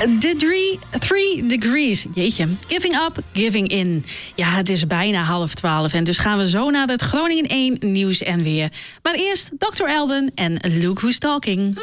The 3 Degrees. Jeetje. Giving up, giving in. Ja, het is bijna 11:30 en dus gaan we zo naar het Groningen 1 nieuws en weer. Maar eerst Dr. Alban en Look Who's Talking.